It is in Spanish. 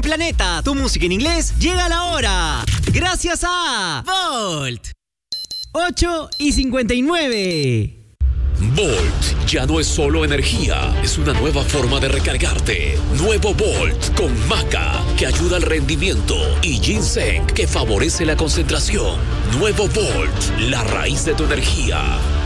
en Planeta, tu música en inglés llega a la hora. Gracias a Volt. 8:59. Volt ya no es solo energía, es una nueva forma de recargarte. Nuevo Volt con maca, que ayuda al rendimiento, y ginseng, que favorece la concentración. Nuevo Volt, la raíz de tu energía.